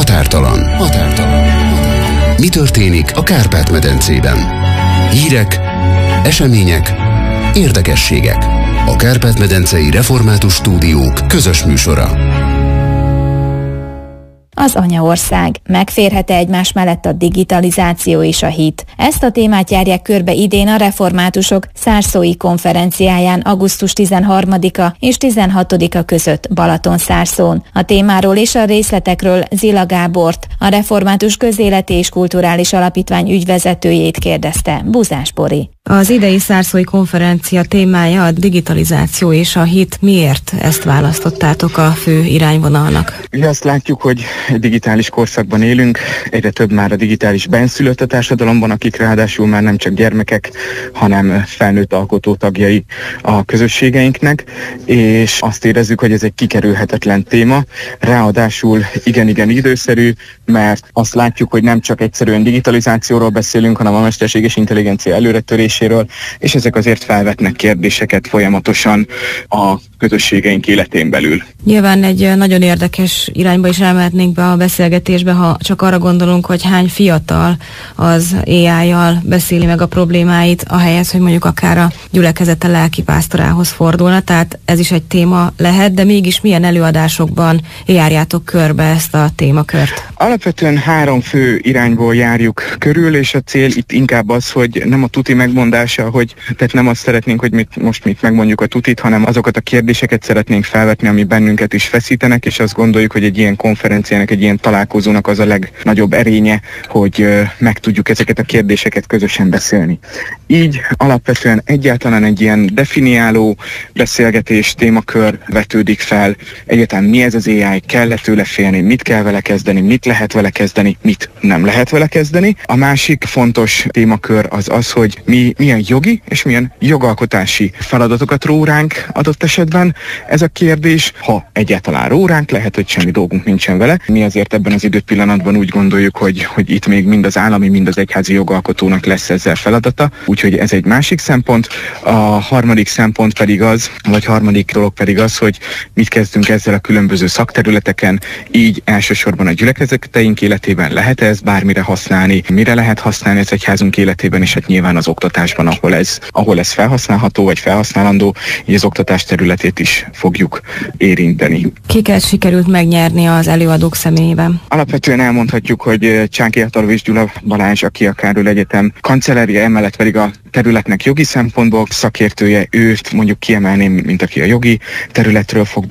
Határtalan. Mi történik a Kárpát-medencében? Hírek, események, érdekességek. A Kárpát-medencei Református Stúdiók közös műsora. Az anyaország. Megférhet-e egymás mellett a digitalizáció és a hit? Ezt a témát járják körbe idén a reformátusok szárszói konferenciáján augusztus 13-a és 16-a között Balatonszárszón. A témáról és a részletekről Zila Gábort, a Református Közéleti és Kulturális Alapítvány ügyvezetőjét kérdezte Buzás Bori. Az idei szárszói konferencia témája a digitalizáció és a hit. Miért ezt választottátok a fő irányvonalnak? Ugye azt látjuk, hogy digitális korszakban élünk, egyre több már a digitális benszülött a társadalomban, akik ráadásul már nem csak gyermekek, hanem felnőtt alkotó tagjai a közösségeinknek, és azt érezzük, hogy ez egy kikerülhetetlen téma, ráadásul igen időszerű, mert azt látjuk, hogy nem csak egyszerűen digitalizációról beszélünk, hanem a mesterséges intelligencia előretöréséről, és ezek azért felvetnek kérdéseket folyamatosan a közösségeink életén belül. Nyilván egy nagyon érdekes irányba is elmehetnénk be a beszélgetésbe, ha csak arra gondolunk, hogy hány fiatal az AI-jal beszéli meg a problémáit, ahelyett, hogy mondjuk akár a gyülekezete lelkipásztorához fordulna, tehát ez is egy téma lehet, de mégis milyen előadásokban járjátok körbe ezt a témakört? Alapvetően 3 fő irányból járjuk körül, és a cél itt inkább az, hogy nem a tuti megmondása, tehát nem azt szeretnénk, hogy most megmondjuk a tutit, hanem azokat a kérdéseket szeretnénk felvetni, ami bennünket is feszítenek, és azt gondoljuk, hogy egy ilyen konferenciának, egy ilyen találkozónak az a legnagyobb erénye, hogy meg tudjuk ezeket a kérdéseket közösen beszélni. Így alapvetően egyáltalán egy ilyen definiáló beszélgetés, témakör vetődik fel. Egyáltalán mi ez az AI, kell-e tőle félni, mit kell vele kezdeni, mit lehet vele kezdeni, mit nem lehet vele kezdeni. A másik fontos témakör az, hogy milyen jogi és milyen jogalkotási feladatokat ró ránk adott esetben ez a kérdés. Ha egyáltalán ró ránk, lehet, hogy semmi dolgunk nincsen vele. Mi azért ebben az időpillanatban úgy gondoljuk, hogy itt még mind az állami, mind az egyházi jogalkotónak lesz ezzel feladata. Úgyhogy ez egy másik szempont. A harmadik szempont pedig harmadik dolog pedig az, hogy mit kezdünk ezzel a különböző szakterületeken, így elsősorban a gyülekezeteink életében lehet ezt bármire használni, mire lehet használni az egyházunk életében, és hát nyilván az oktatásban, ahol ez felhasználható vagy felhasználandó, így az oktatás területét is fogjuk érinteni. Kiket sikerült megnyerni az előadók személyében? Alapvetően elmondhatjuk, hogy Csáky Ataló és Gyula Balázs, aki a Károly Egyetem kancellárja, emellett pedig a területnek jogi szempontból szakértője, őt mondjuk kiemelném, mint aki a jogi területről fog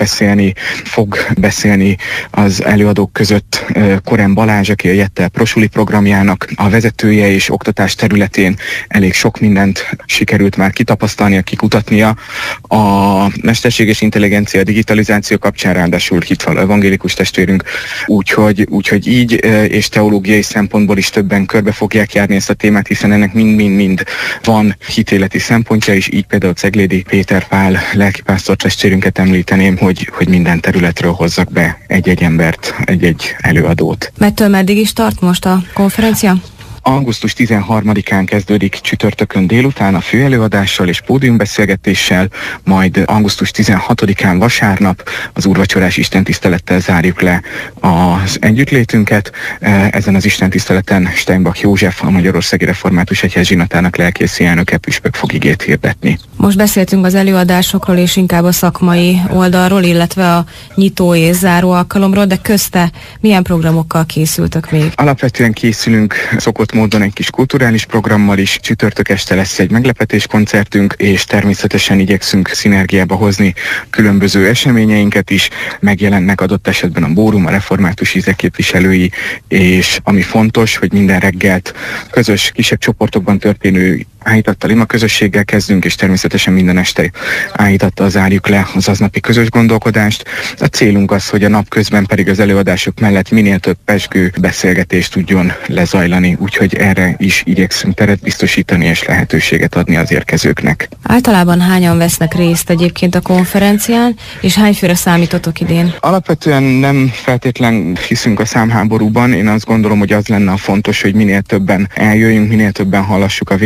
beszélni az előadók között Korán Balázs, aki a Jettel Prosuli programjának a vezetője, és oktatás területén elég sok mindent sikerült már kitapasztalnia, kikutatnia. A mesterséges intelligencia, digitalizáció kapcsán ráadásul hitvalló evangélikus testvérünk, úgyhogy így és teológiai szempontból is többen körbe fogják járni ezt a témát, hiszen ennek mind van hitéleti szempontja is, így például Ceglédi Péter Pál lelkipásztor testvérünket említeném, hogy minden területről hozzak be egy-egy embert, egy-egy előadót. Mettől meddig is tart most a konferencia? Augusztus 13-án kezdődik csütörtökön délután a főelőadással és pódiumbeszélgetéssel, majd augusztus 16-án vasárnap az úrvacsorás istentisztelettel zárjuk le az együttlétünket. Ezen az istentiszteleten Steinbach József, a Magyarországi Református Egyház zsinatának lelkészi elnöke püspök fog igét hirdetni. Most beszéltünk az előadásokról és inkább a szakmai oldalról, illetve a nyitó és záró alkalomról, de közte milyen programokkal készültök még? Alapvetően készülünk szokott módon egy kis kulturális programmal is. Csütörtök este lesz egy meglepetés koncertünk, és természetesen igyekszünk szinergiába hozni különböző eseményeinket is. Megjelennek adott esetben a Bórum, a református ízek képviselői, és ami fontos, hogy minden reggelt közös, kisebb csoportokban történő áhítattal, ima közösséggel kezdünk, és természetesen minden este áhítattal zárjuk le az aznapi közös gondolkodást. A célunk az, hogy a nap közben pedig az előadások mellett minél több pezsgő beszélgetést tudjon lezajlani, úgyhogy erre is igyekszünk teret biztosítani és lehetőséget adni az érkezőknek. Általában hányan vesznek részt egyébként a konferencián, és hányfőre számítotok idén? Alapvetően nem feltétlen hiszünk a számháborúban. Én azt gondolom, hogy az lenne a fontos, hogy minél többen eljöjjünk, minél többen hallassuk a véleményünket.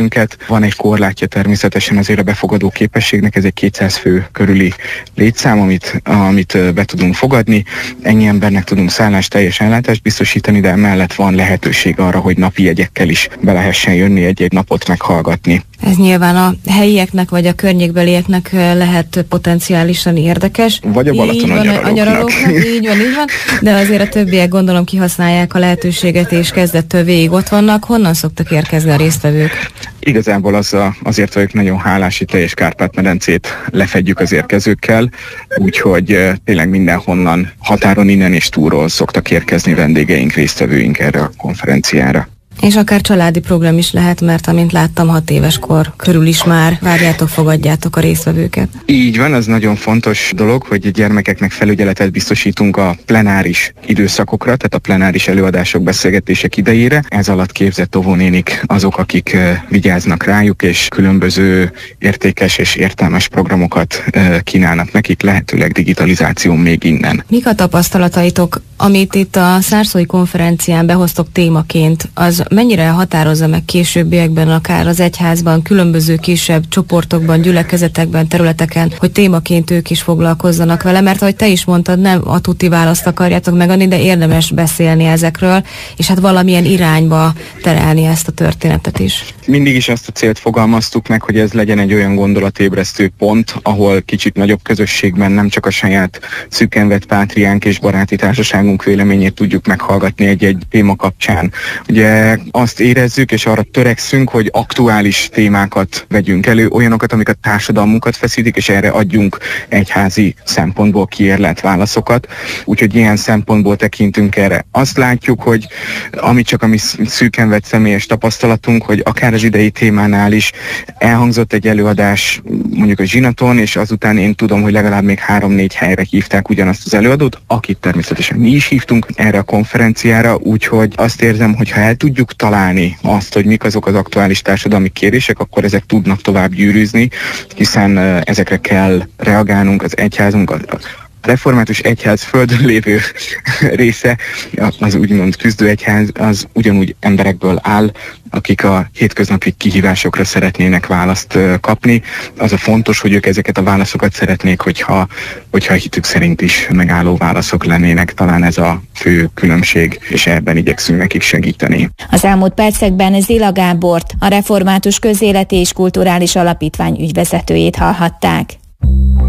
létszám-bőrünket. Van egy korlátja természetesen azért a befogadó képességnek, ez egy 200 fő körüli létszám, amit be tudunk fogadni. Ennyi embernek tudunk szállást, teljes ellátást biztosítani, de emellett van lehetőség arra, hogy napi jegyekkel is be lehessen jönni, egy-egy napot meghallgatni. Ez nyilván a helyieknek vagy a környékbelieknek lehet potenciálisan érdekes. Vagy a Balatonon a nyaralóknak. Így van. De azért a többiek gondolom kihasználják a lehetőséget, és kezdettől végig ott vannak. Honnan szoktak érkezni a résztvevők? Igazából azért vagyok nagyon hálás, hogy teljes Kárpát-medencét lefedjük az érkezőkkel, úgyhogy tényleg mindenhonnan, határon innen és túlról szoktak érkezni vendégeink, résztvevőink erre a konferenciára. És akár családi program is lehet, mert amint láttam, 6 éves kor körül is már várjátok, fogadjátok a résztvevőket. Így van, az nagyon fontos dolog, hogy a gyermekeknek felügyeletet biztosítunk a plenáris időszakokra, tehát a plenáris előadások, beszélgetések idejére. Ez alatt képzett óvónénik azok, akik vigyáznak rájuk, és különböző értékes és értelmes programokat kínálnak nekik, lehetőleg digitalizáció még innen. Mik a tapasztalataitok, amit itt a Szárszói konferencián behoztok témaként, az mennyire határozza meg későbbiekben, akár az egyházban, különböző kisebb csoportokban, gyülekezetekben, területeken, hogy témaként ők is foglalkozzanak vele, mert ahogy te is mondtad, nem a tuti választ akarjátok megadni, de érdemes beszélni ezekről, és hát valamilyen irányba terelni ezt a történetet is. Mindig is azt a célt fogalmaztuk meg, hogy ez legyen egy olyan gondolatébresztő pont, ahol kicsit nagyobb közösségben nem csak a saját szűken vett pátriánk és baráti társaságunk véleményét tudjuk meghallgatni egy-egy téma kapcsán. Ugye azt érezzük, és arra törekszünk, hogy aktuális témákat vegyünk elő, olyanokat, amik a társadalmunkat feszítik, és erre adjunk egyházi szempontból kiérlelt válaszokat. Úgyhogy ilyen szempontból tekintünk erre. Azt látjuk, hogy amit csak a mi szűken vett személyes tapasztalatunk, hogy akár az idei témánál is elhangzott egy előadás mondjuk a zsinaton, és azután én tudom, hogy legalább még 3-4 helyre hívták ugyanazt az előadót, akit természetesen mi is hívtunk erre a konferenciára, úgyhogy azt érzem, hogy ha el tudjuk találni azt, hogy mik azok az aktuális társadalmi kérések, akkor ezek tudnak tovább gyűrűzni, hiszen ezekre kell reagálnunk, az egyházunk, a református egyház földön lévő része, az úgymond küzdőegyház, az ugyanúgy emberekből áll, akik a hétköznapi kihívásokra szeretnének választ kapni. Az a fontos, hogy ők ezeket a válaszokat szeretnék, hogyha a hitük szerint is megálló válaszok lennének. Talán ez a fő különbség, és ebben igyekszünk nekik segíteni. Az elmúlt percekben Zila Gábort, a Református Közéleti és Kulturális Alapítvány ügyvezetőjét hallhatták.